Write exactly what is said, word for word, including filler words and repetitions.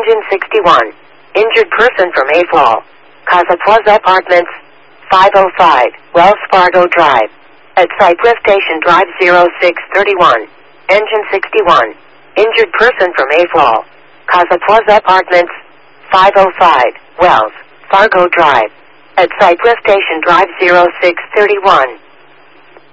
Engine sixty-one. Injured person from A Fall. Casa Plaza Apartments, five oh five, Wells Fargo Drive. At Cypress Station Drive zero six thirty-one. Engine sixty-one. Injured person from A Fall. Casa Plaza Apartments, five oh five, Wells Fargo Drive. At Cypress Station Drive zero six thirty-one.